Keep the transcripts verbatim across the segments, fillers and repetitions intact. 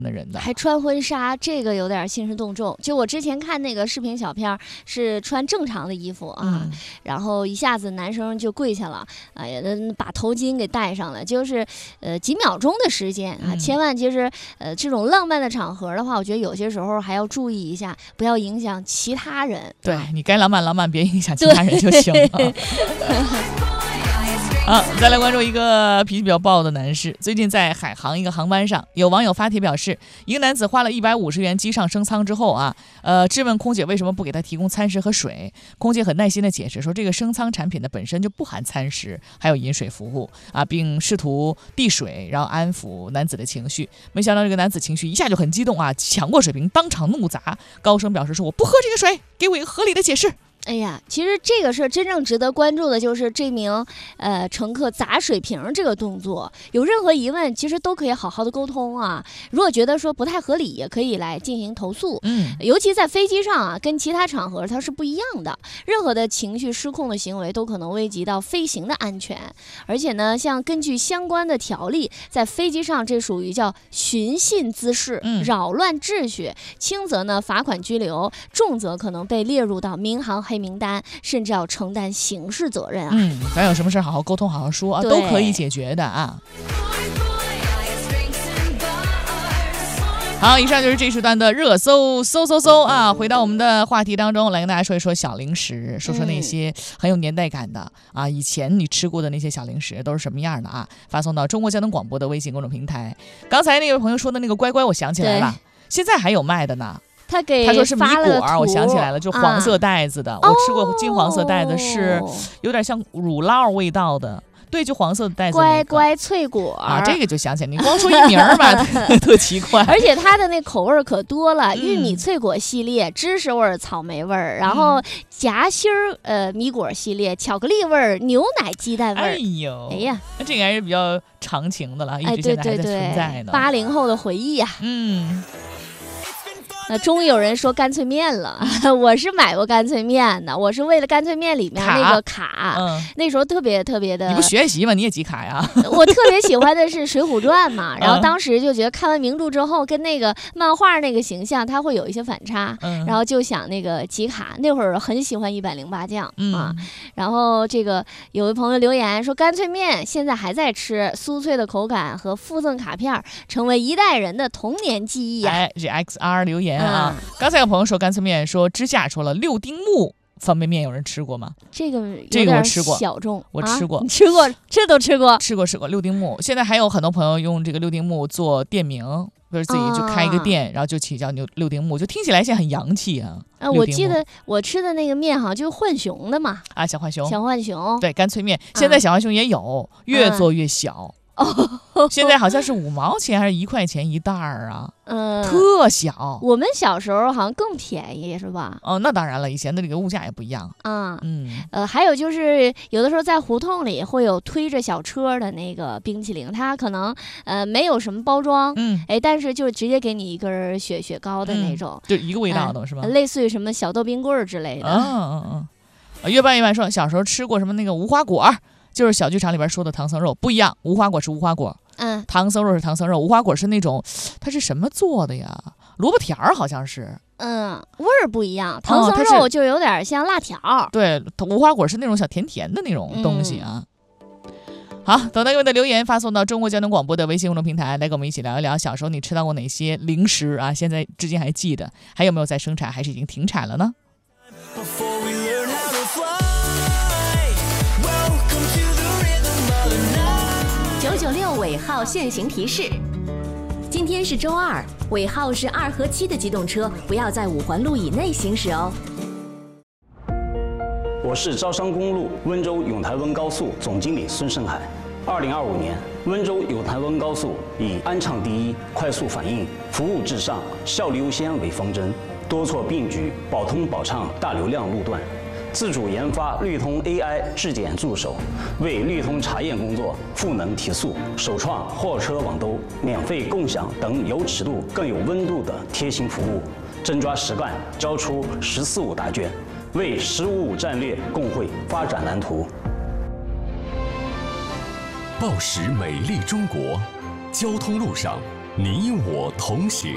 的人的， 还穿婚纱，这个有点兴师动众。就我之前看那个视频小片，是穿正常的衣服啊，嗯、然后一下子男生就跪下了，哎呀，把头巾给戴上了，就是呃几秒钟的时间啊，嗯、千万就是呃这种浪漫的场合的话，我觉得有些时候还要注意一下，不要影响其他人。 对，你该浪漫浪漫，别影响其他人就行了。啊，再来关注一个脾气比较暴的男士。最近在海航一个航班上，有网友发帖表示，一个男子花了一百五十元机上升舱之后啊，呃，质问空姐为什么不给他提供餐食和水。空姐很耐心的解释说，这个升舱产品呢本身就不含餐食，还有饮水服务啊，并试图递水，然后安抚男子的情绪。没想到这个男子情绪一下就很激动啊，抢过水瓶当场怒砸，高声表示说，我不喝这个水，给我一个合理的解释。 哎呀，其实这个事儿真正值得关注的就是这名呃乘客砸水瓶这个动作。有任何疑问，其实都可以好好的沟通啊。如果觉得说不太合理，也可以来进行投诉。嗯，尤其在飞机上啊，跟其他场合它是不一样的。任何的情绪失控的行为都可能危及到飞行的安全。而且呢，像根据相关的条例，在飞机上这属于叫寻衅滋事、嗯、扰乱秩序，轻则呢罚款拘留，重则可能被列入到民航黑名单，甚至要承担刑事责任啊！ 嗯，咱有什么事好好沟通，好好说啊，都可以解决的啊。好，以上就是这时段的热搜搜搜搜啊！回到我们的话题当中，来跟大家说一说小零食，说说那些很有年代感的、嗯、啊，以前你吃过的那些小零食都是什么样的啊？发送到中国交通广播的微信公众平台。刚才那位朋友说的那个乖乖，我想起来了，现在还有卖的呢。 他给他说是米果，我想起来了，就黄色袋子的、啊、我吃过金黄色袋子，是有点像乳酪味道的，对，就黄色的袋子、那个、乖乖脆果啊，这个就想起来，你光说一名吧特奇怪。 而且它的那口味可多了，玉米脆果系列、芝士味、草莓味，然后夹心儿呃米果系列、巧克力味、牛奶鸡蛋味。 哎呦， 哎呀， 那这个还是比较长情的了，一直现在还在存在呢。 八零后的回忆啊，嗯。那终于有人说干脆面了，我是买过干脆面的，我是为了干脆面里面那个卡，卡嗯、那时候特别特别的。 你不学习吗？你也集卡呀？ 我特别喜欢的是《水浒传》嘛，然后当时就觉得看完名著之后，跟那个漫画那个形象它会有一些反差，嗯、然后就想那个集卡。那会儿很喜欢一百零八将啊，然后这个有位朋友留言说，干脆面现在还在吃，酥脆的口感和附赠卡片成为一代人的童年记忆啊。 哎，是 X R 留言。啊，刚才有朋友说干脆面，说之下说了六丁目方便面有人吃过吗？ 这个这个我吃过， 小众， 我吃过， 啊、你吃过，这都吃过， 吃过吃过六丁目。现在还有很多朋友用这个六丁目做店名，比如自己就开一个店，啊、然后就起叫六六丁目，就听起来现在很洋气啊。 啊，我记得我吃的那个面好像就是浣熊的嘛， 啊，小浣熊， 小浣熊， 对，干脆面，现在小浣熊也有，啊、越做越小。哦，现在好像是五毛钱还是一块钱一袋儿啊？嗯，特小。 我们小时候好像更便宜，是吧？ 哦，那当然了，以前的这个物价也不一样啊。嗯，呃，还有就是有的时候在胡同里会有推着小车的那个冰淇淋，它可能呃没有什么包装，嗯，哎，但是就直接给你一根雪雪糕的那种， 嗯、就一个味道的、呃、是吧？ 类似于什么小豆冰棍之类的。 嗯嗯嗯。越办越办说小时候吃过什么那个无花果。就是小剧场里边说的唐僧肉不一样，无花果是无花果，嗯，唐僧肉是唐僧肉，无花果是那种，它是什么做的呀？萝卜条儿好像是， 嗯，味儿不一样，唐僧肉就有点像辣条， 哦、对，无花果是那种小甜甜的那种东西啊。嗯、好，等待各位的留言发送到中国交通广播的微信公众平台，来跟我们一起聊一聊小时候你吃到过哪些零食啊？现在至今还记得，还有没有在生产，还是已经停产了呢？ 九九六尾号限行提示：今天是周二，尾号是二和七的机动车不要在五环路以内行驶哦。 我是招商公路温州永台温高速总经理孙胜海。二零二五年，温州永台温高速以安畅第一、快速反应、服务至上、效率优先为方针，多措并举，保通保畅大流量路段。自主研发绿通 A I 质检助手，为绿通查验工作赋能提速，首创货车网兜、免费共享等有尺度更有温度的贴心服务，真抓实干，交出“十四五”答卷，为“十五五”战略共绘发展蓝图。 报时美丽中国，交通路上你我同行。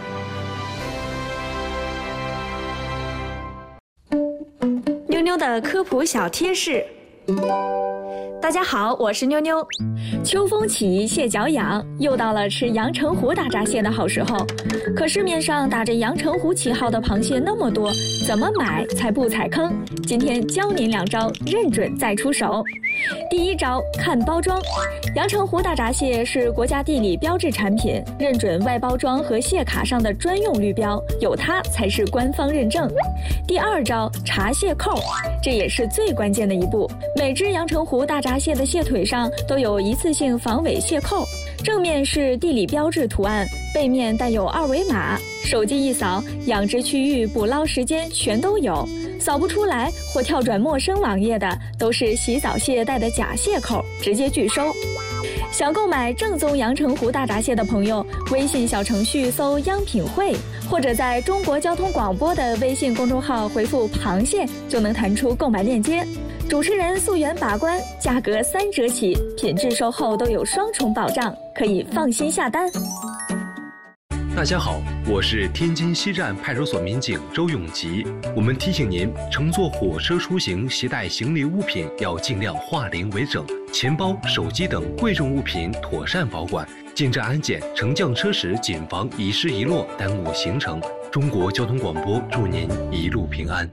妞妞的科普小贴士。大家好，我是妞妞。秋风起，蟹脚痒，又到了吃阳澄湖大闸蟹的好时候。可市面上打着阳澄湖旗号的螃蟹那么多，怎么买才不踩坑？今天教您两招，认准再出手。第一招，看包装。阳澄湖大闸蟹是国家地理标志产品，认准外包装和蟹卡上的专用绿标，有它才是官方认证。第二招，查蟹扣，这也是最关键的一步。每只阳澄湖大闸蟹的蟹腿上都有一次性防伪蟹扣，正面是地理标志图案，背面带有二维码，手机一扫，养殖区域、捕捞时间全都有。扫不出来或跳转陌生网页的，都是洗澡蟹带的假蟹扣，直接拒收。想购买正宗阳澄湖大闸蟹的朋友，微信小程序搜央品汇，或者在中国交通广播的微信公众号回复螃蟹，就能弹出购买链接。主持人溯源把关，价格三折起，品质售后都有双重保障，可以放心下单。 大家好，我是天津西站派出所民警周永吉。我们提醒您，乘坐火车出行携带行李物品要尽量化零为整，钱包、手机等贵重物品妥善保管。进站安检、乘降车时谨防遗失遗落，耽误行程。中国交通广播祝您一路平安。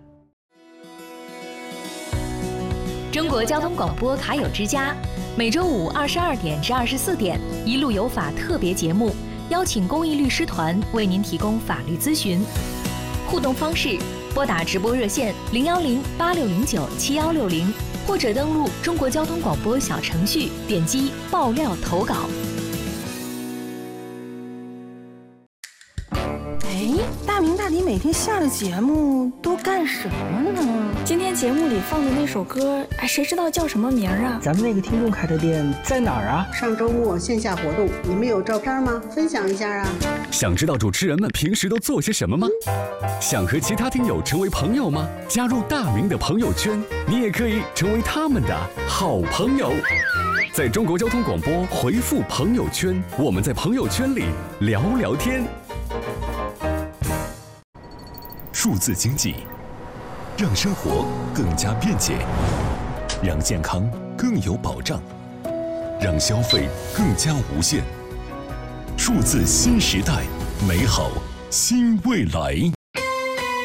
中国交通广播卡友之家，每周五二十二点至二十四点，一路有法特别节目。邀请公益律师团为您提供法律咨询。互动方式：拨打直播热线零幺零八六零九七幺六零，或者登录中国交通广播小程序，点击爆料投稿。 哎，大明大迪每天下了节目都干什么呢？ 今天节目里放的那首歌，哎，谁知道叫什么名啊？ 咱们那个听众开的店在哪儿啊？ 上周末线下活动，你们有照片吗？分享一下啊！ 想知道主持人们平时都做些什么吗？想和其他听友成为朋友吗？加入大明的朋友圈，你也可以成为他们的好朋友。在中国交通广播回复朋友圈，我们在朋友圈里聊聊天。数字经济让生活更加便捷，让健康更有保障，让消费更加无限。数字新时代，美好新未来。